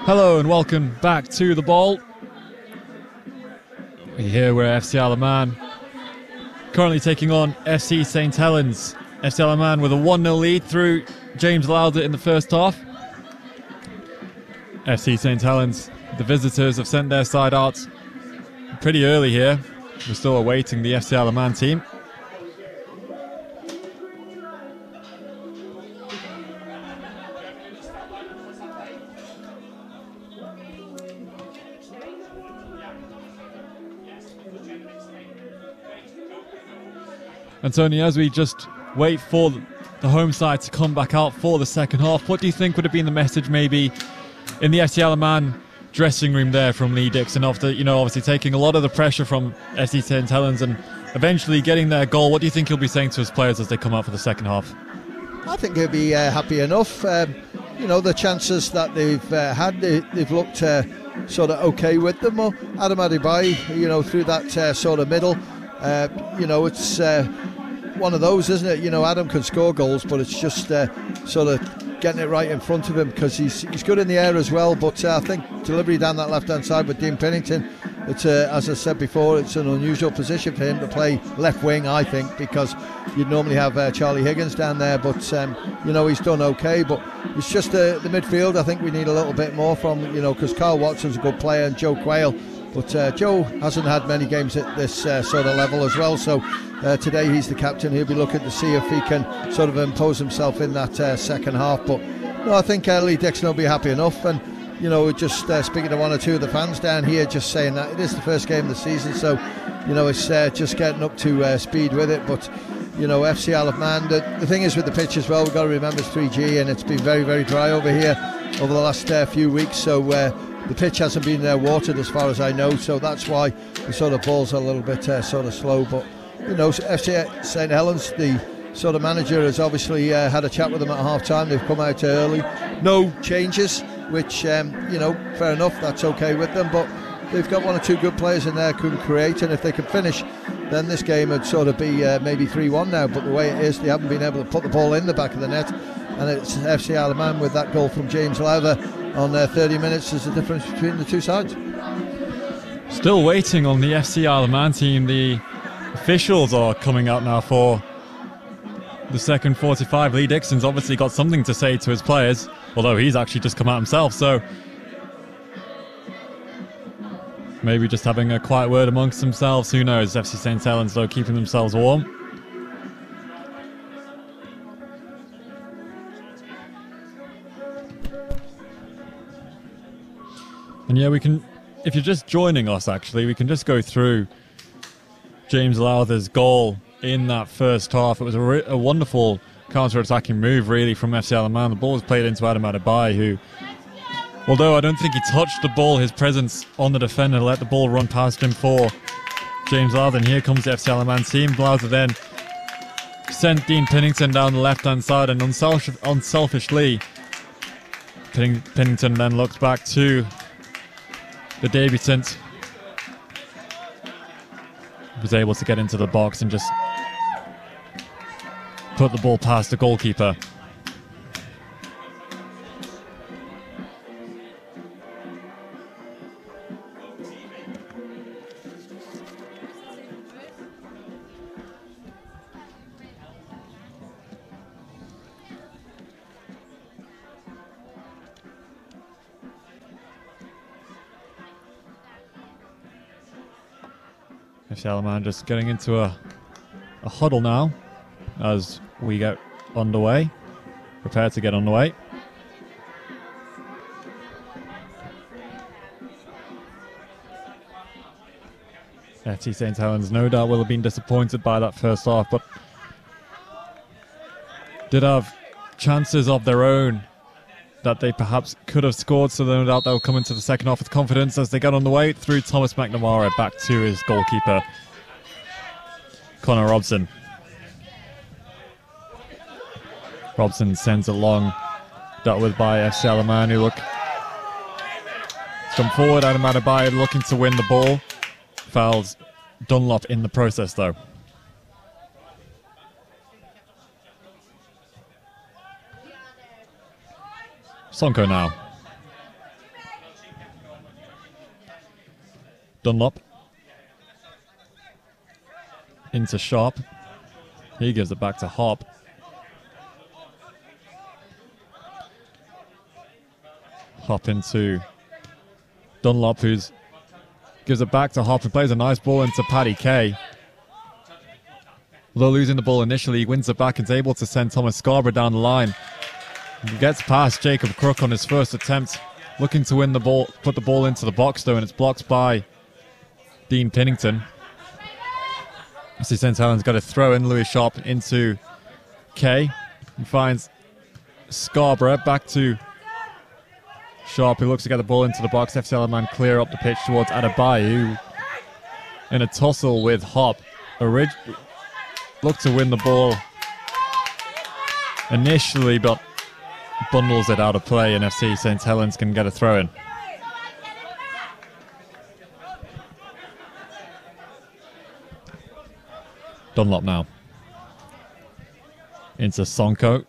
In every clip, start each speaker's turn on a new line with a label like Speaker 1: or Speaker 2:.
Speaker 1: Hello and welcome back to The Ball. We're here with FC Alaman, currently taking on FC St Helens. FC Alaman with a 1-0 lead through James Lauder in the first half. FC St Helens, the visitors, have sent their side out pretty early here. We're still awaiting the FC Alaman team. And Tony, as we just wait for the home side to come back out for the second half, what do you think would have been the message maybe in the FC Alaman dressing room there from Lee Dixon after, obviously taking a lot of the pressure from FC St Helens and eventually getting their goal? What do you think he'll be saying to his players as they come out for the second half?
Speaker 2: I think he'll be happy enough. The chances that they've had, they've looked sort of okay with them. Adam Adebayo, through that sort of middle, it's one of those, isn't it? Adam can score goals, but it's just sort of getting it right in front of him, because he's good in the air as well. But I think delivery down that left-hand side with Dean Pennington, it's as I said before, it's an unusual position for him to play left wing, I think, because you'd normally have Charlie Higgins down there. But he's done okay. But it's just the midfield. I think we need a little bit more from, because Carl Watson's a good player and Joe Quayle. But Joe hasn't had many games at this sort of level as well, so today he's the captain. He'll be looking to see if he can sort of impose himself in that second half. But no, I think Lee Dixon will be happy enough. And just speaking to one or two of the fans down here, just saying that it is the first game of the season, so it's just getting up to speed with it. But FC Alaman, the thing is with the pitch as well, we've got to remember it's 3G and it's been very, very dry over here over the last few weeks, so the pitch hasn't been watered as far as I know, so that's why the sort of ball's a little bit sort of slow. But FC St Helens, the sort of manager, has obviously had a chat with them at half time. They've come out early, no changes, which fair enough, that's okay with them. But they've got one or two good players in there who can create, and if they can finish, then this game would sort of be maybe 3-1 now. But the way it is, they haven't been able to put the ball in the back of the net, and it's FC Alaman with that goal from James Lowther on 30 minutes is the difference between the two sides.
Speaker 1: Still waiting on the FC Alaman team. The officials are coming out now for the second 45. Lee Dixon's obviously got something to say to his players, although he's actually just come out himself, so maybe just having a quiet word amongst themselves. Who knows? FC St Helens, though, keeping themselves warm. And yeah, we can, if you're just joining us actually, we can just go through James Lowther's goal in that first half. It was a wonderful counter-attacking move really from FC Alaman. The ball was played into Adam Adebayo, who, although I don't think he touched the ball, his presence on the defender let the ball run past him for James Lowther. And here comes the FC Alaman team. Lowther then sent Dean Pennington down the left-hand side, and unselfishly Pennington then looked back to the debutant, was able to get into the box and just put the ball past the goalkeeper. FC Alaman just getting into a huddle now as we get underway, prepare to get underway. FC St Helens no doubt will have been disappointed by that first half, but did have chances of their own that they perhaps could have scored, so no doubt they'll come into the second half with confidence as they get on the way through Thomas McNamara back to his goalkeeper, Connor Robson. Robson sends it long, dealt with by FC Alaman, who look to come forward. Adam Adebayo looking to win the ball. Fouls Dunlop in the process though. Sonko now. Dunlop. Into Sharp. He gives it back to Hop. Hop into Dunlop, who's gives it back to Hop, who plays a nice ball into Paddy Kay. Although losing the ball initially, he wins it back and is able to send Thomas Scarborough down the line. He gets past Jacob Crook on his first attempt, looking to win the ball, put the ball into the box though, and it's blocked by Dean Pennington. FC St. Helens got a throw in. Louis Sharp into Kay. He finds Scarborough back to Sharp, who looks to get the ball into the box. FC Alaman clear up the pitch towards Adebayo, who in a tussle with Hop look to win the ball initially, but bundles it out of play, and FC St. Helens can get a throw in. Dunlop now into Sonko.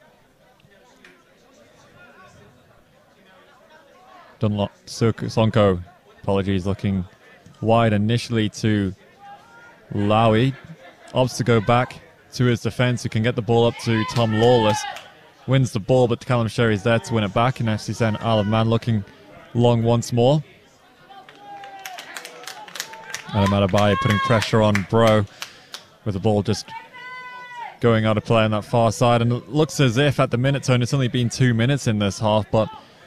Speaker 1: Sonko, apologies, looking wide initially to Lowy. Opts to go back to his defence, who can get the ball up to Tom Lawless. Wins the ball, but Callum Sherry's there to win it back, and FC St. Alaman looking long once more. Adam Adebayo putting pressure on Bro, with the ball just going out of play on that far side. And it looks as if at the minute tone it's only been 2 minutes in this half, but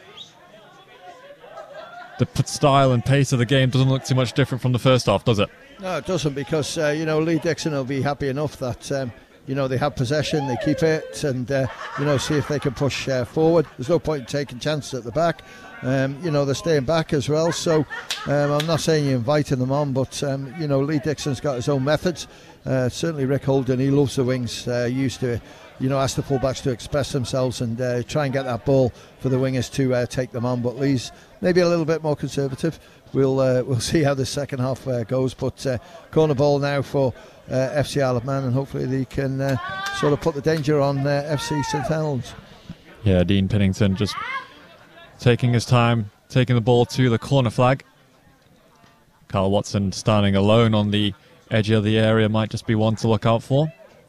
Speaker 1: the style and pace of the game doesn't look too much different from the first half, does it?
Speaker 2: No, it doesn't, because Lee Dixon will be happy enough that they have possession, they keep it, and see if they can push forward. There's no point in taking chances at the back. They're staying back as well, so I'm not saying you're inviting them on, but Lee Dixon's got his own methods. Certainly Rick Holden, he loves the wings, used to ask the fullbacks to express themselves and try and get that ball for the wingers to take them on, but Lee's maybe a little bit more conservative. We'll see how the second half goes, but corner ball now for FC Alaman, and hopefully they can sort of put the danger on FC St. Helens.
Speaker 1: Yeah, Dean Pennington just taking his time, taking the ball to the corner flag. Carl Watson standing alone on the edge of the area might just be one to look out for.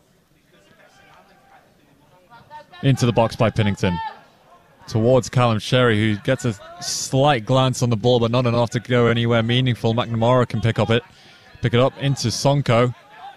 Speaker 1: Into the box by Pennington. Towards Callum Sherry, who gets a slight glance on the ball, but not enough to go anywhere meaningful. McNamara can pick it up into Sonko.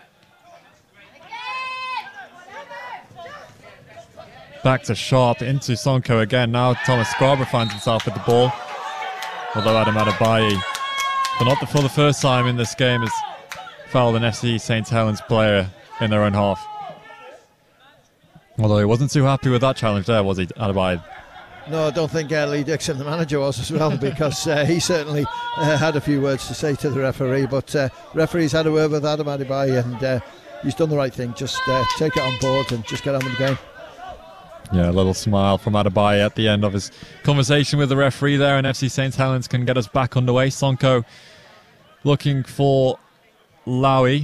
Speaker 1: Back to Sharp, into Sonko again. Now Thomas Scarborough finds himself with the ball. Although Adam Adebayo, but not for the first time in this game, has fouled an FC St. Helens player in their own half. Although he wasn't too happy with that challenge there, was he, Adebayo?
Speaker 2: No, I don't think Lee Dixon, the manager, was as well, because he certainly had a few words to say to the referee, but referee's had a word with Adam Adebayo, and he's done the right thing. Just take it on board and just get on with the game.
Speaker 1: Yeah, a little smile from Adebayo at the end of his conversation with the referee there, and FC St. Helens can get us back underway. Sonko looking for Lowy.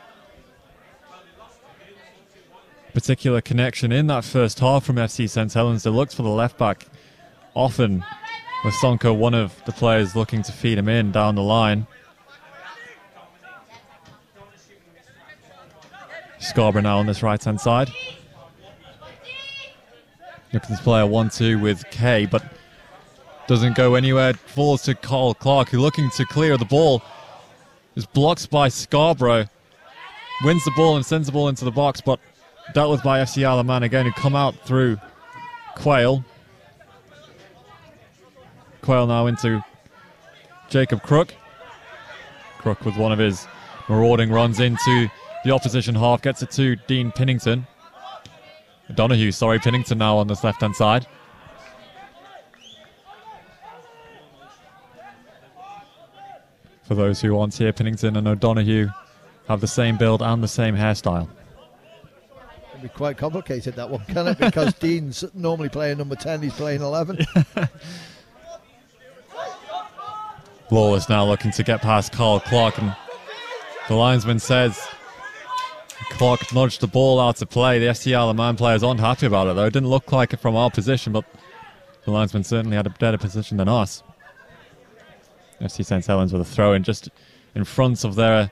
Speaker 1: Particular connection in that first half from FC St. Helens. They looked for the left back often, with Sonko one of the players looking to feed him in down the line. Scarborough now on this right hand side. Looking to play a 1-2 with Kay, but doesn't go anywhere. Falls to Carl Clark, who looking to clear the ball. Is blocked by Scarborough. Wins the ball and sends the ball into the box, but dealt with by FC Alaman again, who come out through Quayle. Quayle now into Jacob Crook. Crook with one of his marauding runs into the opposition half, gets it to Dean Pennington. Pennington now on this left-hand side. For those who aren't here, Pennington and O'Donoghue have the same build and the same hairstyle.
Speaker 2: It'd be quite complicated, that one, can it? Because Dean's normally playing number 10, he's playing 11.
Speaker 1: Lawless now looking to get past Carl Clark, and the linesman says Clark nudged the ball out to play. The FC Alaman players aren't happy about it, though. It didn't look like it from our position, but the linesman certainly had a better position than us. FC St. Helens with a throw in just in front of their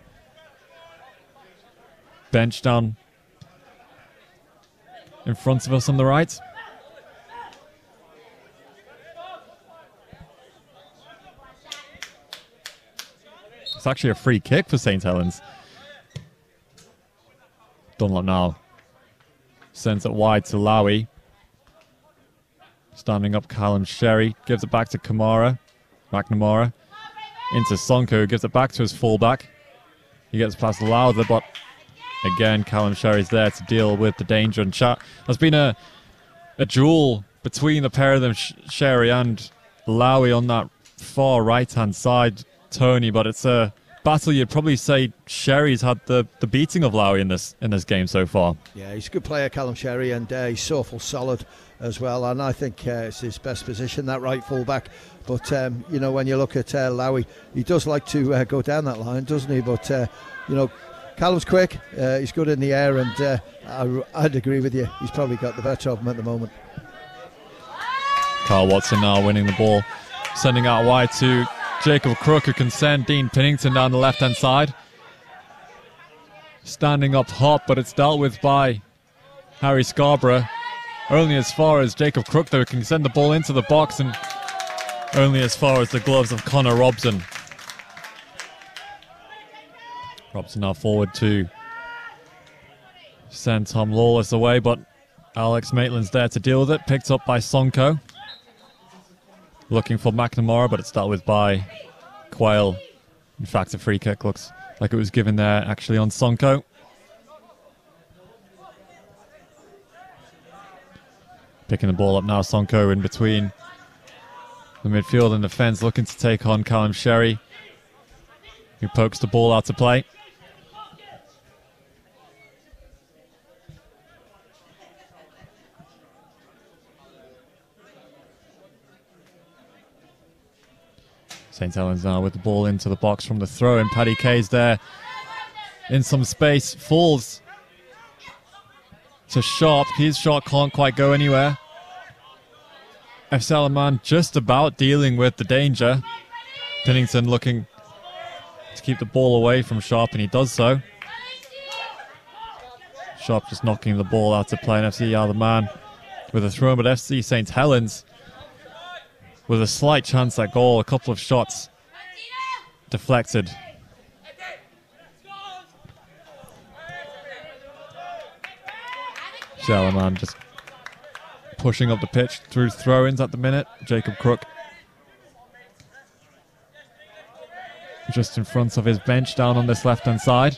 Speaker 1: bench down in front of us on the right. It's actually a free kick for St. Helens. Dunlop now sends it wide to Lowy. Standing up, Callum Sherry gives it back to McNamara. Into Sonko, who gives it back to his fullback. He gets past Lowther, but again, Callum Sherry's there to deal with the danger and chat. There's been a duel between the pair of them, Sherry and Lowy, on that far right-hand side, Tony, but it's a battle you'd probably say Sherry's had the beating of Lowy in this game so far.
Speaker 2: Yeah, he's a good player, Callum Sherry, and he's so full solid as well, and I think it's his best position, that right full-back. But, you know, when you look at Lowy, he does like to go down that line, doesn't he? But, you know, Callum's quick, he's good in the air, and I'd agree with you, he's probably got the better of him at the moment.
Speaker 1: Carl Watson now winning the ball, sending out wide to Jacob Crook, who can send Dean Pennington down the left-hand side. Standing up hot, but it's dealt with by Harry Scarborough. Only as far as Jacob Crook, though, can send the ball into the box, and only as far as the gloves of Connor Robson. Robson now forward to send Tom Lawless away, but Alex Maitland's there to deal with it. Picked up by Sonko. Looking for McNamara, but it's dealt with by Quayle. In fact, a free kick looks like it was given there actually on Sonko. Picking the ball up now, Sonko in between the midfield and defence, looking to take on Callum Sherry, who pokes the ball out to play. St. Helens now with the ball into the box from the throw, and Paddy Kay's there in some space, falls to Sharp. His shot can't quite go anywhere. F. Salaman just about dealing with the danger. Pennington looking to keep the ball away from Sharp, and he does so. Sharp just knocking the ball out to play, and FC are the man with a throw, but FC St. Helens with a slight chance at goal, a couple of shots deflected. Salaman just pushing up the pitch through throw-ins at the minute. Jacob Crook just in front of his bench down on this left-hand side.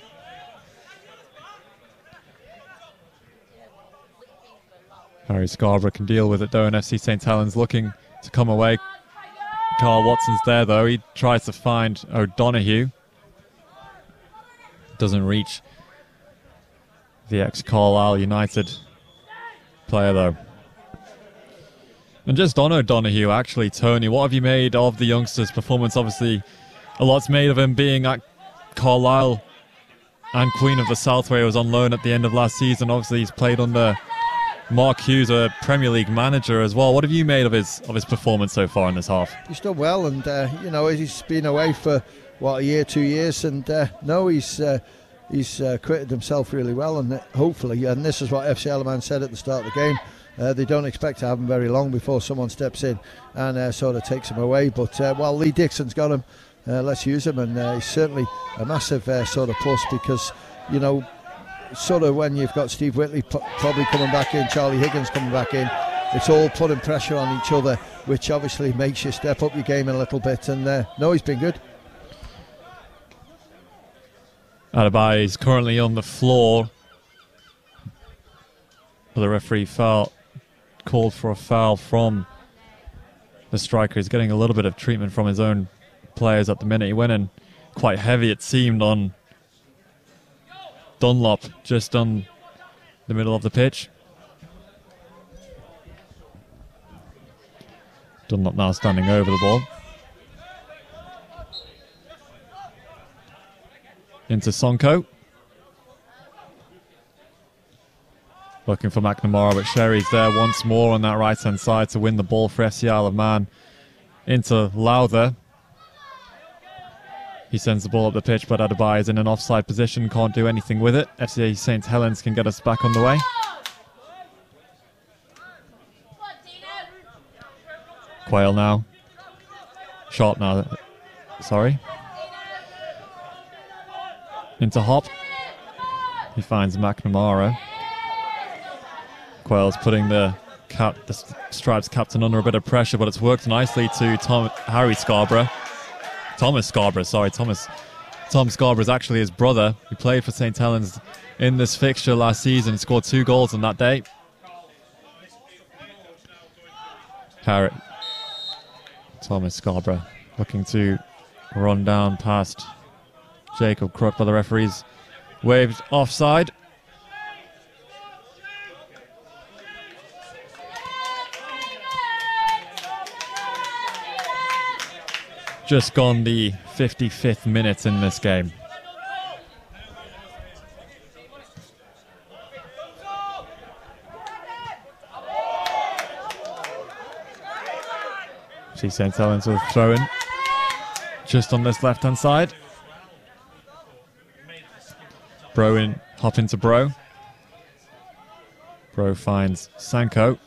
Speaker 1: Harry Scarborough can deal with it though, and FC St. Helens looking to come away. Carl Watson's there though. He tries to find O'Donoghue. Doesn't reach the ex-Carlisle United player though. And just on O'Donoghue actually, Tony, what have you made of the youngster's performance? Obviously a lot's made of him being at Carlisle and Queen of the South, where he was on loan at the end of last season. Obviously he's played under Mark Hughes, a Premier League manager as well. What have you made of his performance so far in this half?
Speaker 2: He's done well, and you know, he's been away for what, a year, 2 years, and no, he's acquitted himself really well, and hopefully, and this is what FC Alaman said at the start of the game, they don't expect to have him very long before someone steps in and sort of takes him away. But while Lee Dixon's got him, let's use him, and he's certainly a massive sort of plus, because, you know, sort of when you've got Steve Whitley probably coming back in, Charlie Higgins coming back in, it's all putting pressure on each other, which obviously makes you step up your game a little bit, and no, he's been good.
Speaker 1: Adebayo is currently on the floor. The referee called for a foul from the striker. He's getting a little bit of treatment from his own players at the minute. He went in quite heavy, it seemed, on Dunlop, just on the middle of the pitch. Dunlop now standing over the ball. Into Sonko. Looking for McNamara, but Sherry's there once more on that right-hand side to win the ball for FC Isle of Man. Into Lowther. He sends the ball up the pitch, but Adebayo is in an offside position, can't do anything with it. FC St. Helens can get us back on the way. Quayle now. Sharp now. Sorry. Into Hop. He finds McNamara. Quayle's putting the Stripes captain under a bit of pressure, but it's worked nicely to Tom Scarborough, sorry. Tom Scarborough is actually his brother. He played for St. Helens in this fixture last season. He scored 2 goals on that day. Thomas Scarborough looking to run down past Jacob Crook, but the referee's waved offside. Just gone the 55th minute in this game. See St. Helens with a throw in just on this left hand side. Hop into Bro. Bro finds Sanko.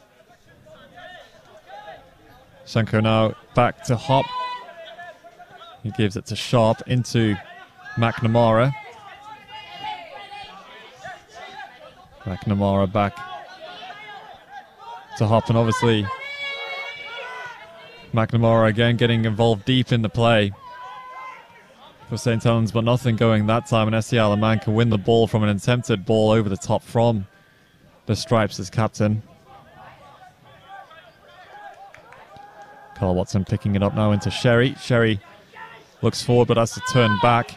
Speaker 1: Sanko now back to Hop. He gives it to Sharp into McNamara. McNamara back to Hop, and obviously McNamara again getting involved deep in the play for St. Helens, but nothing going that time, and SC Alaman can win the ball from an attempted ball over the top from the Stripes as captain. Carl Watson picking it up now into Sherry. Sherry looks forward but has to turn back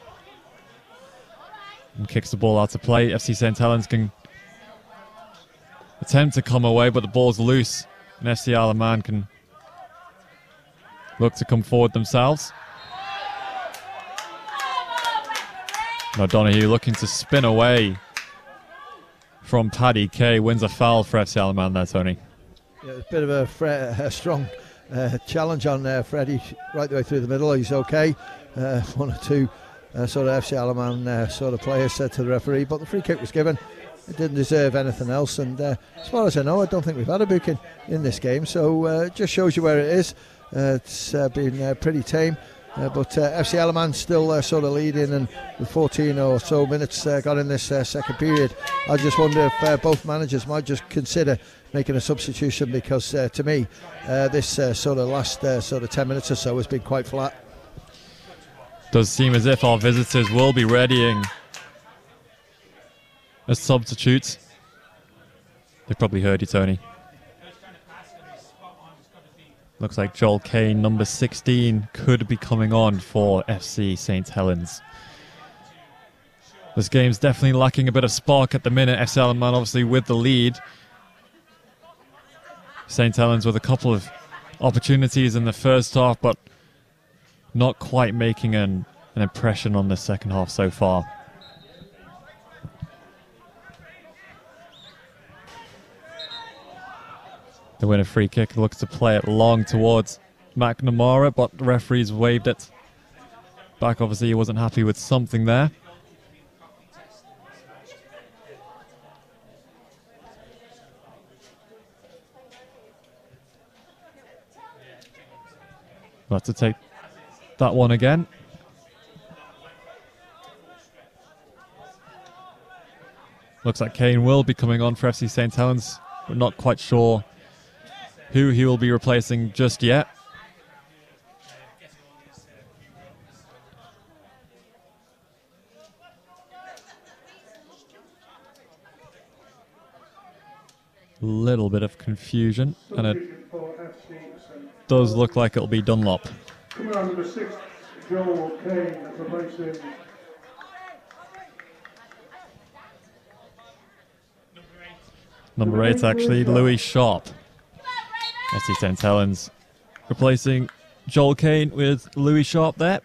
Speaker 1: and kicks the ball out to play. FC St. Helens can attempt to come away, but the ball's loose, and FC Alaman can look to come forward themselves. Now Donahue looking to spin away from Paddy Kay, wins a foul for FC Alaman there, Tony.
Speaker 2: Yeah, it's a bit of a strong challenge on Freddie right the way through the middle. He's okay. 1 or 2 sort of FC Alaman sort of players said to the referee, but the free kick was given. It didn't deserve anything else, and as far as I know, I don't think we've had a booking in this game, so it just shows you where it is. It's been pretty tame, but FC Alaman still sort of leading, and with 14 or so minutes got in this second period. I just wonder if both managers might just consider making a substitution, because to me this sort of last sort of 10 minutes or so has been quite flat.
Speaker 1: Does seem as if our visitors will be readying as substitutes. They've probably heard you, Tony. Looks like Joel Kane, number 16, could be coming on for FC St. Helens. This game's definitely lacking a bit of spark at the minute. FC Alaman obviously with the lead. St. Helens with a couple of opportunities in the first half, but not quite making an impression on the second half so far. The winner free kick looks to play it long towards McNamara, but the referee's waved it back. Obviously he wasn't happy with something there. We'll have to take that one again. Looks like Kane will be coming on for FC St. Helens. We're not quite sure who he will be replacing just yet. Little bit of confusion, and it does look like it'll be Dunlop.
Speaker 3: Coming on number 6, Joel Kane, replacing
Speaker 1: number 8 actually, Louis Sharp. FC St. Helens replacing Joel Kane with Louis Sharp there.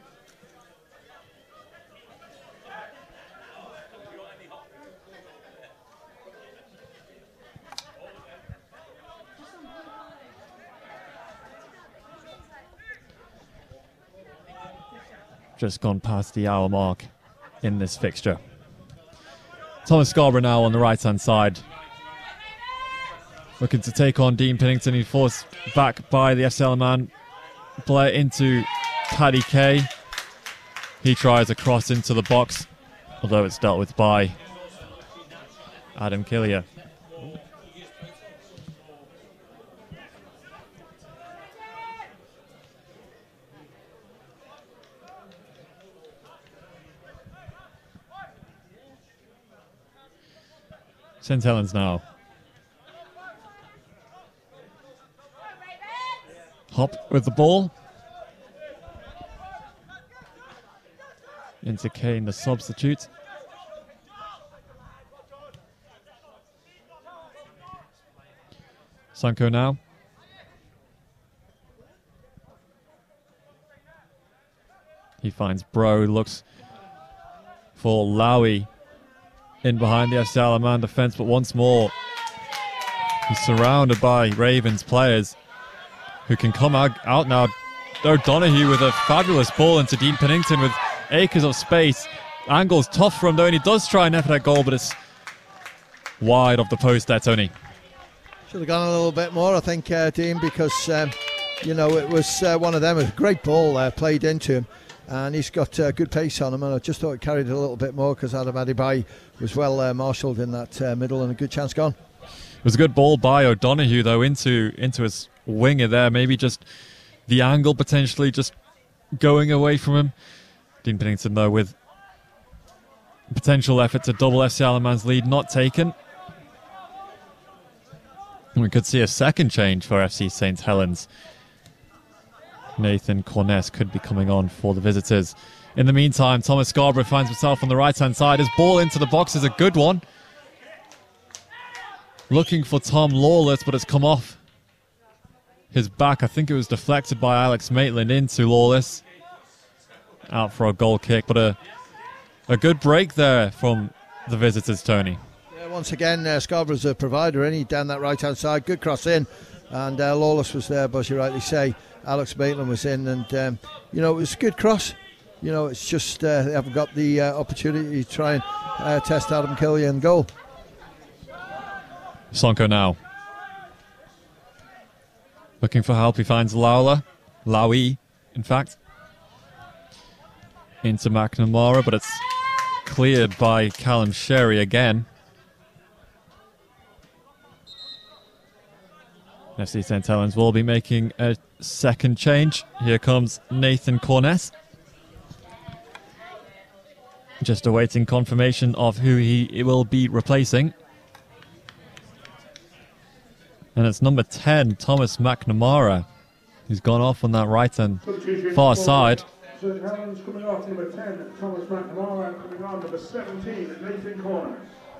Speaker 1: just gone past the hour mark in this fixture. Thomas Scarborough now on the right-hand side, looking to take on Dean Pennington. He's forced back by the SL man. Blair into Paddy Kay. He tries a cross into the box, although it's dealt with by Adam Killier. St Helens now. Hop with the ball. Into Kane, the substitute. Sanko now. He finds Bro, looks for Lowy in behind the SL man defence, but once more he's surrounded by Ravens players who can come out now. O'Donoghue with a fabulous ball into Dean Pennington with acres of space. Angle's tough for him though, and he does try and effort that goal, but it's wide of the post there, Tony.
Speaker 2: Should have gone a little bit more, I think, Dean, because, you know, it was one of them, a great ball played into him, and he's got good pace on him, and I just thought it carried a little bit more because Adam Adibai was well marshalled in that middle, and a good chance gone.
Speaker 1: It was a good ball by O'Donoghue, though, into his winger there. Maybe just the angle potentially just going away from him. Dean Pennington, though, with potential effort to double FC Alaman's lead, not taken. And we could see a second change for FC St Helens. Nathan Corness could be coming on for the visitors. In the meantime, Thomas Scarborough finds himself on the right-hand side. His ball into the box is a good one. Looking for Tom Lawless, but it's come off his back. I think it was deflected by Alex Maitland into Lawless. Out for a goal kick, but a good break there from the visitors, Tony.
Speaker 2: Yeah, once again, Scarborough's a provider, and he down that right-hand side. Good cross in, and Lawless was there, but as you rightly say, Alex Maitland was in, and you know, it was a good cross. You know, it's just they haven't got the opportunity to try and test Adam Killian and goal.
Speaker 1: Sonko now. Looking for help, he finds Lowy, in fact. Into McNamara, but it's cleared by Callum Sherry again. FC St Helens will be making a second change. Here comes Nathan Corness. Just awaiting confirmation of who he will be replacing. And it's number 10, Thomas McNamara, who's gone off on that right and far side.
Speaker 3: St Helens coming off number 10, Thomas McNamara, coming on number 17, Nathan Corness.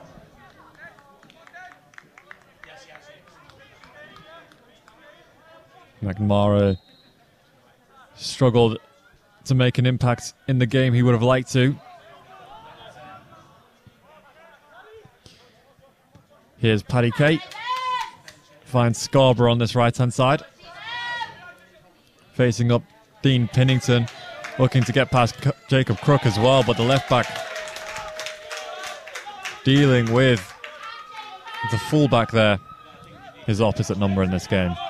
Speaker 1: McNamara struggled to make an impact in the game he would have liked to. Here's Paddy Kay. Finds Scarborough on this right-hand side. Facing up Dean Pennington. Looking to get past Jacob Crook as well, but the left-back dealing with the full-back there. His opposite number in this game.